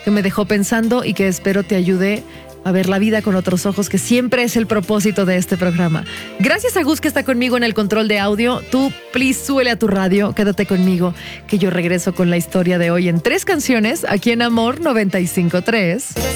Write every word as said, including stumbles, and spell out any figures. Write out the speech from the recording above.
que me dejó pensando y que espero te ayude a ver la vida con otros ojos, que siempre es el propósito de este programa. Gracias a Gus, que está conmigo en el control de audio. Tú, please, súbele a tu radio, quédate conmigo, que yo regreso con la historia de hoy en tres canciones, aquí en Amor noventa y cinco punto tres.